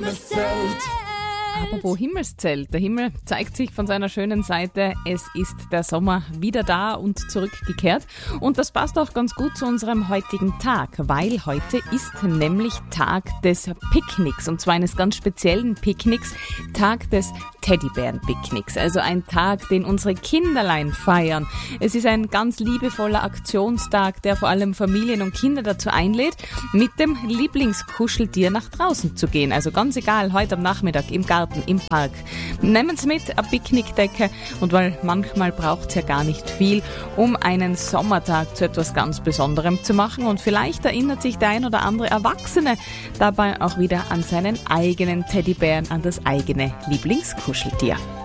Himmelszelt. Apropos Himmelszelt. Der Himmel zeigt sich von seiner schönen Seite. Es ist der Sommer wieder da und zurückgekehrt. Und das passt auch ganz gut zu unserem heutigen Tag, weil heute ist nämlich Tag des Picknicks. Und zwar eines ganz speziellen Picknicks, Tag des Teddybären-Picknicks. Also ein Tag, den unsere Kinderlein feiern. Es ist ein ganz liebevoller Aktionstag, der vor allem Familien und Kinder dazu einlädt, mit dem Lieblingskuscheltier nach draußen zu gehen. Also ganz egal, heute am Nachmittag im Garten, im Park. Nehmen Sie mit eine Picknickdecke und weil manchmal braucht es ja gar nicht viel, um einen Sommertag zu etwas ganz Besonderem zu machen und vielleicht erinnert sich der ein oder andere Erwachsene dabei auch wieder an seinen eigenen Teddybären, an das eigene Lieblingskuscheltier.